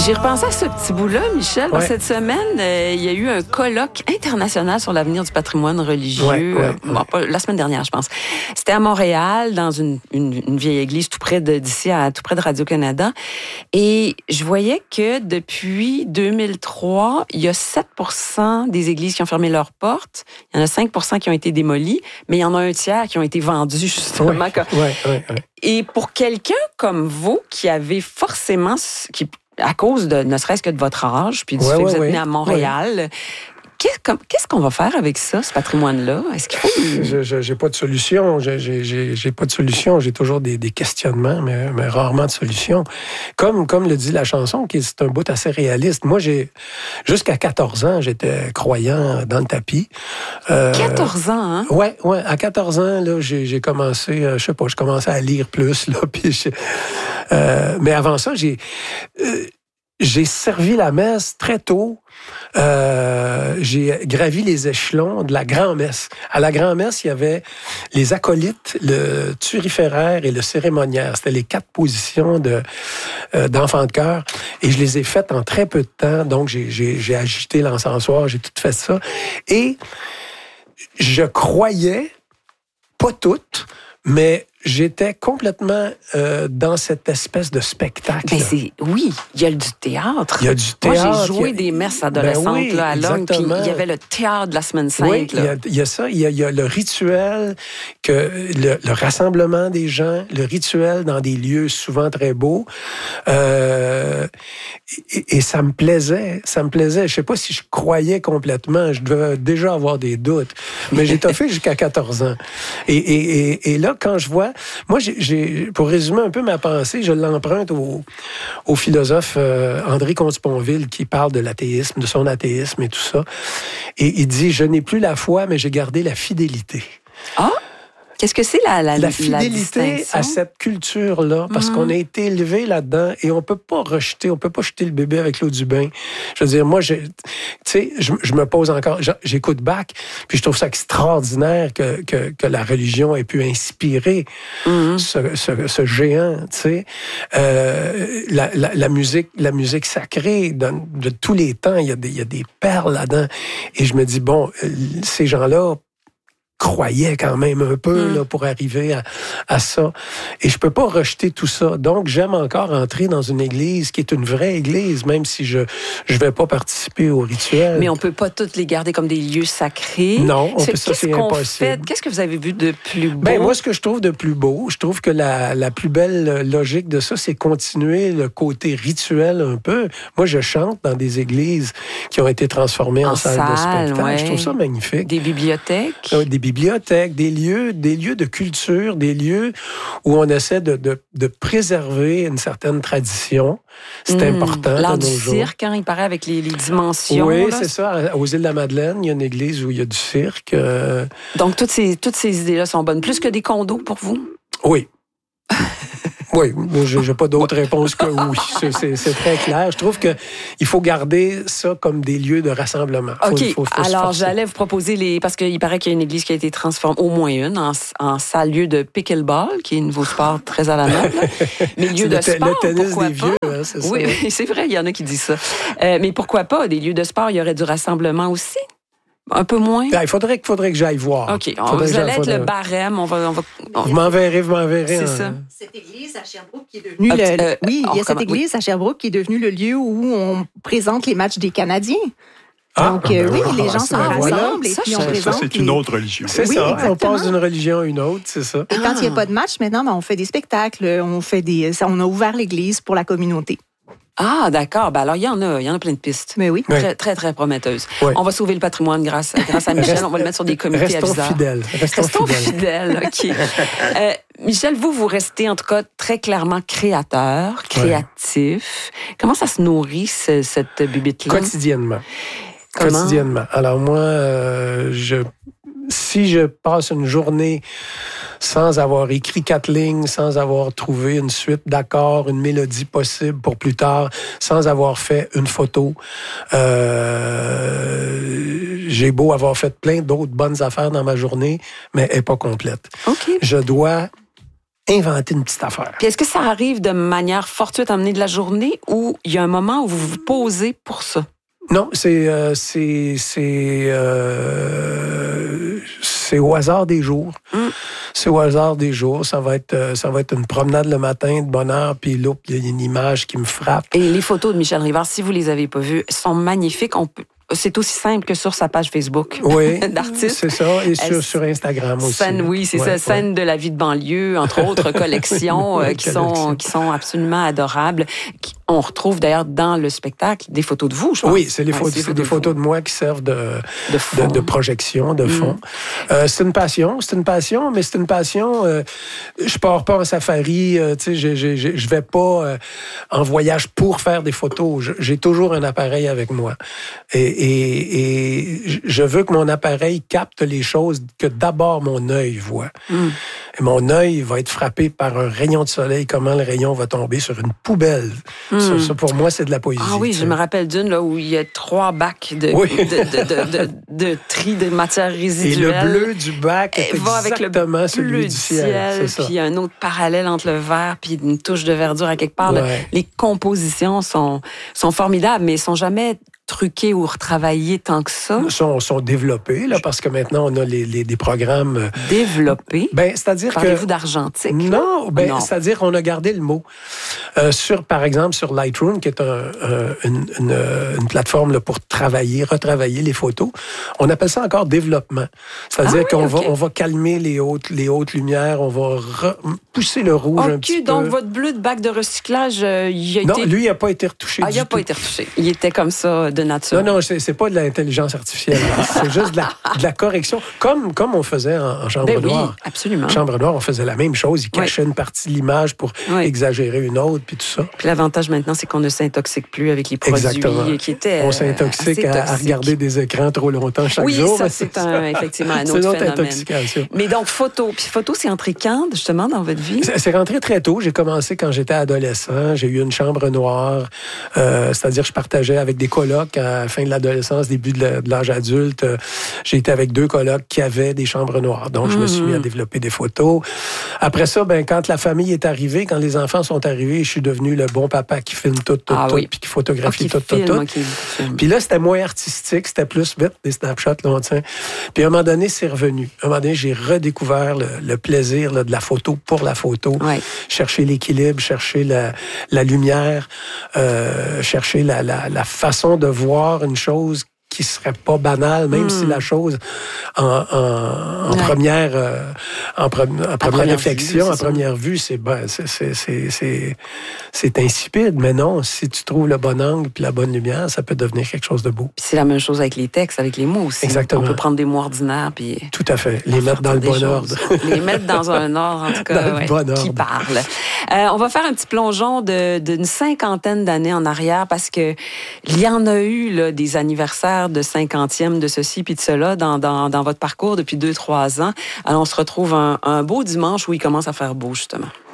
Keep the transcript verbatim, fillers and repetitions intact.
J'ai repensé à ce petit bout-là, Michel. Ouais. Cette semaine, euh, il y a eu un colloque international sur l'avenir du patrimoine religieux. Ouais, ouais, euh, bon, pas, la semaine dernière, je pense. C'était à Montréal, dans une, une, une vieille église tout près de, d'ici, à, tout près de Radio-Canada. Et je voyais que depuis deux mille trois, il y a sept pour cent des églises qui ont fermé leurs portes. Il y en a cinq pour cent qui ont été démolies, mais il y en a un tiers qui ont été vendus, justement. Ouais, ouais, ouais, ouais. Et pour quelqu'un comme vous, qui avez forcément... qui à cause de, ne serait-ce que de votre âge, puis du ouais, fait que ouais, vous êtes ouais. né à Montréal, ouais. qu'est-ce, comme, qu'est-ce qu'on va faire avec ça, ce patrimoine-là? Est-ce qu'il faut... Je, je, j'ai pas de solution. J'ai, j'ai, j'ai pas de solution. J'ai toujours des, des questionnements, mais, mais rarement de solution. Comme, comme le dit la chanson, qui c'est un bout assez réaliste. Moi, j'ai jusqu'à quatorze ans, j'étais croyant dans le tapis. Euh, quatorze ans, hein? Ouais, ouais. À quatorze ans, là, j'ai, j'ai commencé, euh, je sais pas, je commençais à lire plus, là, puis je, euh, mais avant ça, j'ai... Euh, J'ai servi la messe très tôt. Euh, j'ai gravi les échelons de la grand-messe. À la grand-messe, il y avait les acolytes, le turiféraire et le cérémoniaire. C'était les quatre positions de, euh, d'enfants de chœur. Et je les ai faites en très peu de temps. Donc, j'ai, j'ai, j'ai agité l'encensoir, j'ai tout fait ça. Et je croyais, pas toutes, mais j'étais complètement euh, dans cette espèce de spectacle. Ben c'est, oui, il y a du théâtre. Il y a du théâtre. Moi, j'ai joué a... des messes adolescentes ben oui, là, à Longue, puis il y avait le théâtre de la Semaine Sainte. Oui, là. Il, y a, il y a ça. Il y a, il y a le rituel, que le, le rassemblement des gens, le rituel dans des lieux souvent très beaux. Euh, et, et ça me plaisait. Ça me plaisait. Je sais pas si je croyais complètement. Je devais déjà avoir des doutes. Mais j'ai toffé jusqu'à quatorze ans. Et, et, et, et là, quand je vois... Moi, j'ai, j'ai, pour résumer un peu ma pensée, je l'emprunte au, au philosophe euh, André Comte-Sponville qui parle de l'athéisme, de son athéisme et tout ça. Et il dit, je n'ai plus la foi, mais j'ai gardé la fidélité. Ah! Qu'est-ce que c'est la, la, la fidélité la à cette culture-là, parce mmh. qu'on a été élevé là-dedans et on peut pas rejeter, on peut pas jeter le bébé avec l'eau du bain. Je veux dire, moi, tu sais, je, je me pose encore, j'écoute Bach, puis je trouve ça extraordinaire que, que, que la religion ait pu inspirer mmh. ce, ce, ce géant, tu sais. Euh, la, la, la musique, la musique sacrée de, de tous les temps, il y a des, il y a des perles là-dedans. Et je me dis, bon, ces gens-là croyais quand même un peu mmh. là, pour arriver à, à ça. Et je peux pas rejeter tout ça. Donc, j'aime encore entrer dans une église qui est une vraie église, même si je je vais pas participer au rituel. Mais on peut pas toutes les garder comme des lieux sacrés. Non, on c'est, peut, ça, c'est impossible. Fait? Qu'est-ce que vous avez vu de plus beau? Ben, moi, ce que je trouve de plus beau, je trouve que la, la plus belle logique de ça, c'est continuer le côté rituel un peu. Moi, je chante dans des églises qui ont été transformées en, en salles salle, de spectacle. Ouais. Je trouve ça magnifique. Des bibliothèques. Euh, des bibliothèques, des lieux, des lieux de culture, des lieux où on essaie de, de, de préserver une certaine tradition. C'est mmh, important. L'art de du nos jours. cirque, hein, il paraît, avec les, les dimensions. Oui, là. c'est ça. Aux îles de la Madeleine, il y a une église où il y a du cirque. Euh... Donc, toutes ces, toutes ces idées-là sont bonnes. Plus que des condos pour vous? Oui. Oui, je n'ai pas d'autre réponse que oui. C'est, c'est, c'est très clair. Je trouve qu'il faut garder ça comme des lieux de rassemblement. Faut, OK. faut, faut Alors, j'allais vous proposer les... Parce qu'il paraît qu'il y a une église qui a été transformée, au moins une, en, en salle lieu de pickleball, qui est un nouveau sport très à la mode. Mais lieu de te, sport, le tennis pourquoi des pas? Vieux, hein, c'est oui, ça. Oui, c'est vrai, il y en a qui disent ça. Euh, mais pourquoi pas? Des lieux de sport, il y aurait du rassemblement aussi? Un peu moins? Ben, il faudrait, faudrait que j'aille voir. OK. On, vous allez être faudrait... le barème. On va, on va, on... Vous m'enverrez, vous m'enverrez. C'est hein. ça. Cette église à Sherbrooke qui est devenue... Ah, le, euh, oui, il y a cette église oui. à Sherbrooke qui est devenue le lieu où on présente les matchs des Canadiens. Ah, Donc, ben oui, oui, les gens se voilà. rassemblent et puis on ça, présente... Ça, c'est une autre religion. C'est oui, ça, exactement. on passe d'une religion à une autre, c'est ça. Et quand il n'y a pas de match, maintenant, ben, on fait des spectacles, on, fait des, on a ouvert l'église pour la communauté. Ah, d'accord. Ben alors, il y en a, il y en a plein de pistes. Mais oui. Très, très, très prometteuses. Oui. On va sauver le patrimoine grâce, grâce à Michel. Reste, on va le mettre sur des comités restons aviseurs. Fidèles. Restons, restons fidèles. fidèles. OK. euh, Michel, vous, vous restez en tout cas très clairement créateur, créatif. Ouais. Comment ça se nourrit, ce, cette bibite-là? Quotidiennement. Comment? Quotidiennement. Alors moi, euh, je, si je passe une journée sans avoir écrit quatre lignes, sans avoir trouvé une suite d'accords, une mélodie possible pour plus tard, sans avoir fait une photo, euh, j'ai beau avoir fait plein d'autres bonnes affaires dans ma journée, mais elle n'est pas complète. OK. Je dois inventer une petite affaire. Puis est-ce que ça arrive de manière fortuite à mener de la journée ou il y a un moment où vous vous posez pour ça? Non, c'est euh, c'est c'est euh, c'est au hasard des jours. Mm. C'est au hasard des jours. Ça va être euh, ça va être une promenade le matin de bonne heure, puis là, il y a une image qui me frappe. Et les photos de Michel Rivard, si vous les avez pas vues, sont magnifiques. On peut C'est aussi simple que sur sa page Facebook oui, d'artiste. C'est ça, et sur, sur Instagram aussi. Scène, oui, c'est ouais, ça, scène ouais. de la vie de banlieue, entre autres collections euh, qui sont qui sont absolument adorables. Qui, on retrouve d'ailleurs dans le spectacle des photos de vous, je pense. Oui, c'est, les ouais, photos, c'est, c'est des de photos de moi qui servent de, de, de, de projection, de fond. Mm. Euh, c'est une passion, c'est une passion, mais c'est une passion. Euh, je pars pas en safari, euh, tu sais, je, je, je, je vais pas euh, en voyage pour faire des photos. Je, j'ai toujours un appareil avec moi. Et, et, et je veux que mon appareil capte les choses que d'abord mon œil voit. Mm. Et mon œil va être frappé par un rayon de soleil, comment le rayon va tomber sur une poubelle. Mm. Ça, ça, pour moi, c'est de la poésie. Ah oui, t'sais. Je me rappelle d'une là, où il y a trois bacs de, oui. de, de, de, de, de tri de matière résiduelle. Et le bleu du bac est exactement avec le bleu celui du ciel. ciel puis un autre parallèle entre le vert puis une touche de verdure à quelque part. Ouais. Là, les compositions sont, sont formidables, mais elles sont jamais truqués ou retravaillés tant que ça? Sont, sont développés, là, parce que maintenant, on a les, les, des programmes... Développés? Ben, c'est-à-dire Parlez-vous que... Parlez-vous d'argentique? Non, ben, non. C'est-à-dire qu'on a gardé le mot. Euh, sur, par exemple, sur Lightroom, qui est un, un, une, une, une plateforme là, pour travailler, retravailler les photos, on appelle ça encore développement. C'est-à-dire ah, oui, qu'on okay. va, on va calmer les hautes, les hautes lumières, on va re- pousser le rouge okay, un petit donc peu. votre bleu de bac de recyclage, euh, il a non, été... Non, lui, il n'a pas été retouché ah, du il n'a tout. pas été retouché. Il était comme ça, de nature. Non, non, c'est, c'est pas de l'intelligence artificielle. C'est juste de la, de la correction, comme, comme on faisait en, en chambre ben noire. Oui, absolument. En chambre noire, on faisait la même chose. Il cachait oui. une partie de l'image pour oui. exagérer une autre, puis tout ça. Puis l'avantage maintenant, c'est qu'on ne s'intoxique plus avec les produits Exactement. qui étaient on s'intoxique à, à regarder des écrans trop longtemps chaque oui, jour. Oui, ça, c'est, c'est un, effectivement un autre, c'est une autre phénomène. Intoxication. Mais donc, photo. Puis photo, c'est entré quand, justement, dans votre vie? C'est, c'est rentré très tôt. J'ai commencé quand j'étais adolescent. J'ai eu une chambre noire. Euh, c'est-à-dire, je partageais avec des colocs à la fin de l'adolescence, début de l'âge adulte. J'ai été avec deux colocs qui avaient des chambres noires. Donc, mm-hmm. je me suis mis à développer des photos. Après ça, ben, quand la famille est arrivée, quand les enfants sont arrivés, je suis devenu le bon papa qui filme tout, tout, ah, tout, oui. puis qui photographie oh, qui tout, filme, tout, tout. Okay, puis là, c'était moins artistique, c'était plus vite des snapshots, là, on tient. Puis à un moment donné, c'est revenu. À un moment donné, j'ai redécouvert le, le plaisir là, de la photo pour la photo. Ouais. Chercher l'équilibre, chercher la, la lumière, euh, chercher la, la, la façon de voir une chose qui serait pas banale, même mm. si la chose en, en, en ouais. première euh, en, pre, en première, première réflexion, vue, en première vue, c'est, ben, c'est, c'est, c'est, c'est, c'est insipide. Mais non, si tu trouves le bon angle puis la bonne lumière, ça peut devenir quelque chose de beau. Puis c'est la même chose avec les textes, avec les mots aussi. Exactement. On peut prendre des mots ordinaires puis tout à fait, les mettre dans le bon ordre. Les mettre dans un ordre, en tout cas, ouais, bon qui parle. Euh, on va faire un petit plongeon de, d'une cinquantaine d'années en arrière parce que il y en a eu là, des anniversaires de cinquantième de ceci puis de cela dans, dans, dans votre parcours depuis deux, trois ans. Alors, on se retrouve un, un beau dimanche où il commence à faire beau, justement.